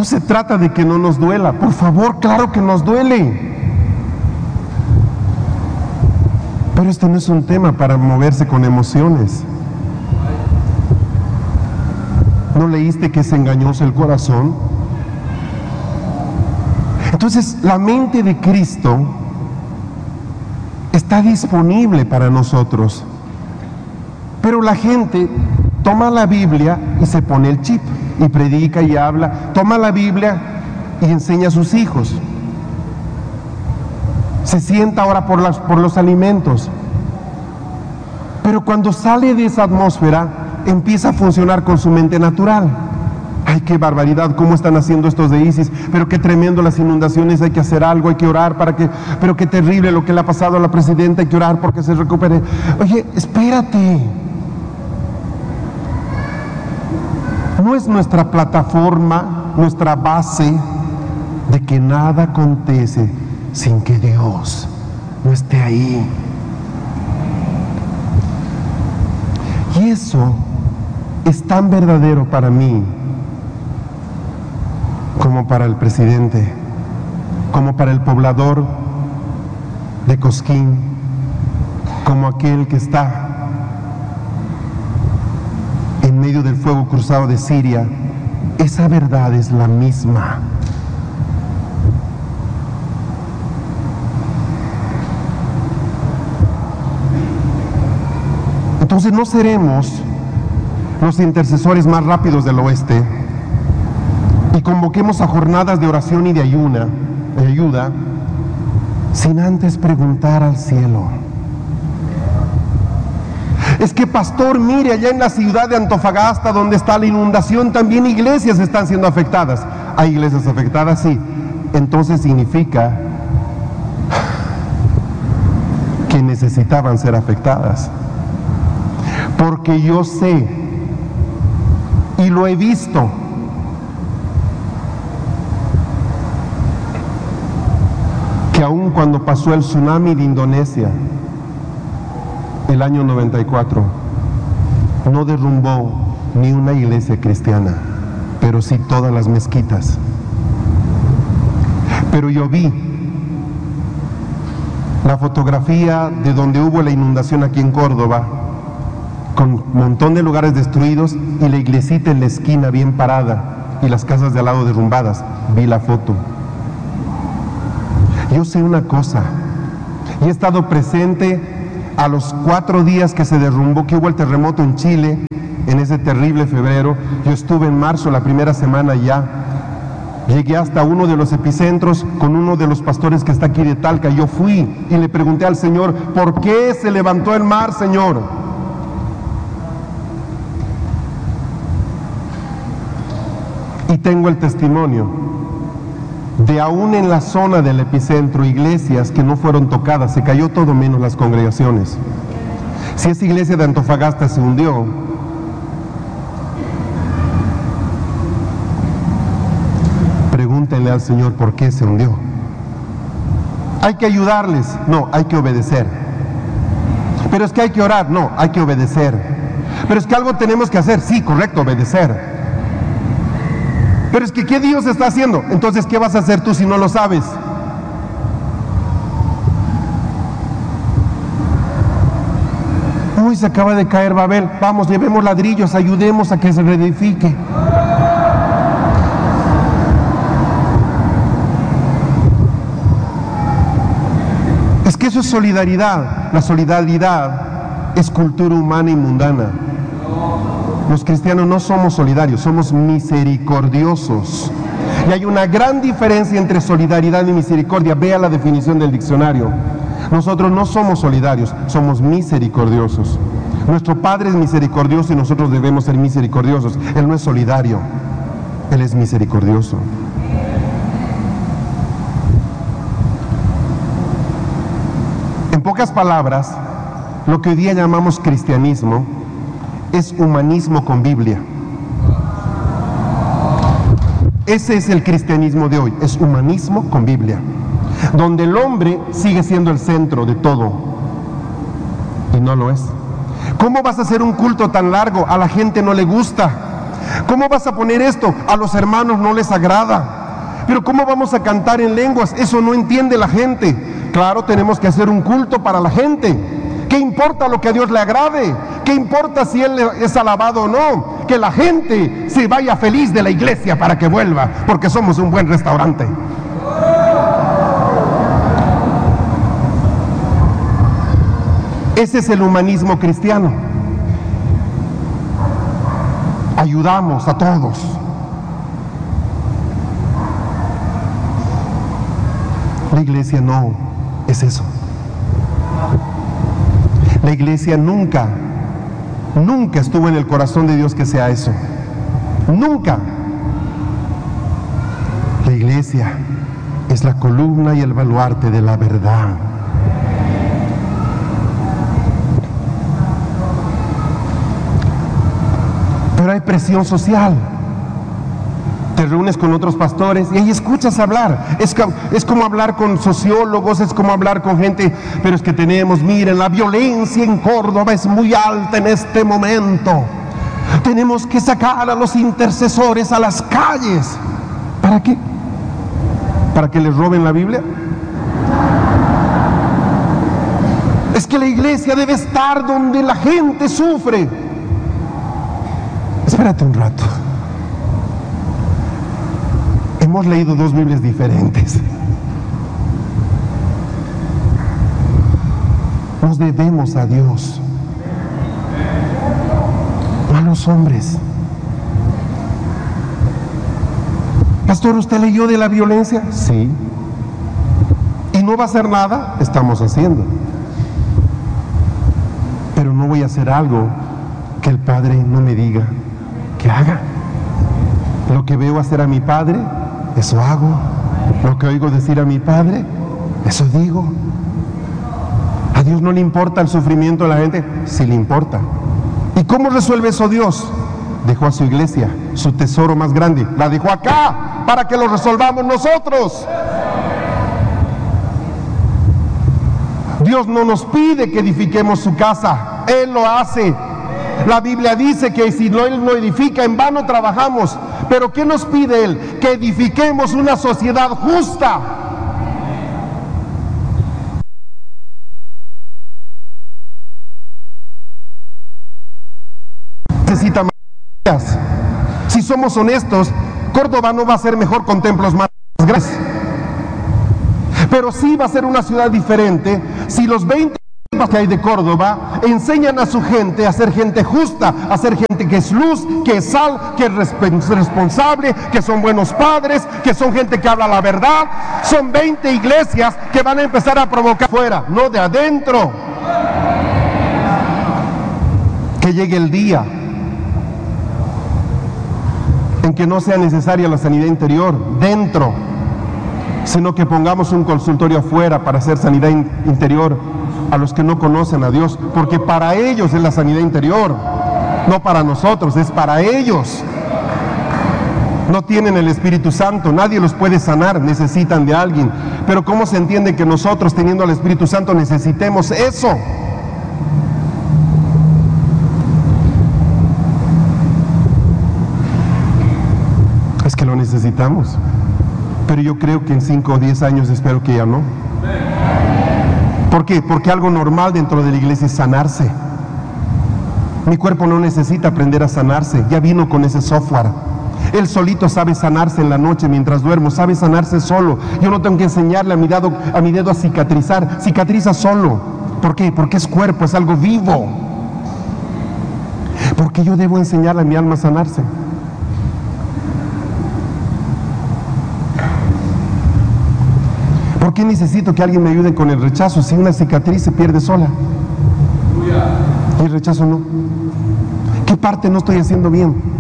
No se trata de que no nos duela, por favor, claro que nos duele. Pero esto no es un tema para moverse con emociones. ¿No leíste que es engañoso el corazón? Entonces, la mente de Cristo está disponible para nosotros. Pero la gente toma la Biblia y se pone el chip y predica y habla. Toma la Biblia y enseña a sus hijos. Se sienta ahora por los alimentos. Pero cuando sale de esa atmósfera, empieza a funcionar con su mente natural. ¡Ay, qué barbaridad! ¿Cómo están haciendo estos de ISIS? Pero qué tremendo las inundaciones, hay que hacer algo, hay que orar para que... Pero qué terrible lo que le ha pasado a la presidenta, hay que orar porque se recupere. Oye, espérate. No es nuestra plataforma, nuestra base de que nada acontece sin que Dios no esté ahí. Y eso es tan verdadero para mí como para el presidente, como para el poblador de Cosquín, como aquel que está en medio del fuego cruzado de Siria. Esa verdad es la misma. Entonces no seremos los intercesores más rápidos del oeste y convoquemos a jornadas de oración y de ayuda, sin antes preguntar al cielo. Es que, pastor, mire, allá en la ciudad de Antofagasta, donde está la inundación, también iglesias están siendo afectadas. ¿Hay iglesias afectadas? Sí. Entonces significa que necesitaban ser afectadas. Porque yo sé, y lo he visto, que aun cuando pasó el tsunami de Indonesia, el año 94, no derrumbó ni una iglesia cristiana, pero sí todas las mezquitas. Pero yo vi la fotografía de donde hubo la inundación aquí en Córdoba, con un montón de lugares destruidos y la iglesita en la esquina bien parada y las casas de al lado derrumbadas. Vi la foto. Yo sé una cosa, y he estado presente a los 4 días que se derrumbó, que hubo el terremoto en Chile, en ese terrible febrero. Yo estuve en marzo, la primera semana ya. Llegué hasta uno de los epicentros con uno de los pastores que está aquí de Talca. Yo fui y le pregunté al Señor, ¿por qué se levantó el mar, Señor? Y tengo el testimonio de aún en la zona del epicentro, iglesias que no fueron tocadas, se cayó todo menos las congregaciones. Si esa iglesia de Antofagasta se hundió, pregúntenle al Señor por qué se hundió. ¿Hay que ayudarles? No, hay que obedecer. Pero es que hay que orar, no, hay que obedecer. Pero es que algo tenemos que hacer, sí, correcto, obedecer. Pero es que ¿qué Dios está haciendo? Entonces, ¿qué vas a hacer tú si no lo sabes? Uy, se acaba de caer Babel, vamos, llevemos ladrillos, ayudemos a que se reedifique. Es que eso es solidaridad. La solidaridad es cultura humana y mundana. Los cristianos no somos solidarios, somos misericordiosos. Y hay una gran diferencia entre solidaridad y misericordia. Vea la definición del diccionario. Nosotros no somos solidarios, somos misericordiosos. Nuestro Padre es misericordioso y nosotros debemos ser misericordiosos. Él no es solidario, Él es misericordioso. En pocas palabras, lo que hoy día llamamos cristianismo es humanismo con Biblia. Ese es el cristianismo de hoy, es humanismo con Biblia, donde el hombre sigue siendo el centro de todo y no lo es. ¿Cómo vas a hacer un culto tan largo? A la gente no le gusta. ¿Cómo vas a poner esto? A los hermanos no les agrada. Pero ¿cómo vamos a cantar en lenguas? Eso no entiende la gente. Claro, tenemos que hacer un culto para la gente. ¿Qué importa lo que a Dios le agrade? ¿Qué importa si Él es alabado o no? Que la gente se vaya feliz de la iglesia para que vuelva, porque somos un buen restaurante. Ese es el humanismo cristiano. Ayudamos a todos. La iglesia no es eso. La iglesia nunca estuvo en el corazón de Dios que sea eso. Nunca. La iglesia es la columna y el baluarte de la verdad. Pero hay presión social. Te reúnes con otros pastores y ahí escuchas hablar. Es como hablar con sociólogos, es como hablar con gente. Pero es que miren, la violencia en Córdoba es muy alta en este momento. Tenemos que sacar a los intercesores a las calles. ¿Para qué? ¿Para que les roben la Biblia? Es que la iglesia debe estar donde la gente sufre. Espérate un rato. Hemos leído dos Biblias diferentes. Nos debemos a Dios, no a los hombres. Pastor, ¿usted leyó de la violencia? Sí. ¿Y no va a hacer nada? Estamos haciendo. Pero no voy a hacer algo que el Padre no me diga que haga. Lo que veo hacer a mi Padre, eso hago. Lo que oigo decir a mi Padre, eso digo. ¿A Dios no le importa el sufrimiento de la gente? Sí le importa. ¿Y cómo resuelve eso Dios? Dejó a su iglesia, su tesoro más grande, la dejó acá para que lo resolvamos nosotros. Dios no nos pide que edifiquemos su casa, Él lo hace. La Biblia dice que si Él no edifica, en vano trabajamos. Pero ¿qué nos pide Él? Que edifiquemos una sociedad justa. Necesita más. Si somos honestos, Córdoba no va a ser mejor con templos más grandes. Pero sí va a ser una ciudad diferente si los 20 que hay de Córdoba enseñan a su gente a ser gente justa, a ser gente que es luz, que es sal, que es responsable, que son buenos padres, que son gente que habla la verdad. Son 20 iglesias que van a empezar a provocar fuera, no de adentro. Que llegue el día en que no sea necesaria la sanidad interior dentro, sino que pongamos un consultorio afuera para hacer sanidad interior a los que no conocen a Dios, porque para ellos es la sanidad interior, no para nosotros, es para ellos. No tienen el Espíritu Santo, nadie los puede sanar, necesitan de alguien. Pero ¿cómo se entiende que nosotros, teniendo el Espíritu Santo, necesitemos eso? Es que lo necesitamos. Pero yo creo que en 5 o 10 años espero que ya no. ¿Por qué? Porque algo normal dentro de la iglesia es sanarse. Mi cuerpo no necesita aprender a sanarse, ya vino con ese software. Él solito sabe sanarse en la noche mientras duermo, sabe sanarse solo. Yo no tengo que enseñarle a mi dedo a cicatrizar, cicatriza solo. ¿Por qué? Porque es cuerpo, es algo vivo. ¿Por qué yo debo enseñarle a mi alma a sanarse? ¿Por qué necesito que alguien me ayude con el rechazo? Si una cicatriz se pierde sola y el rechazo no. ¿Qué parte no estoy haciendo bien?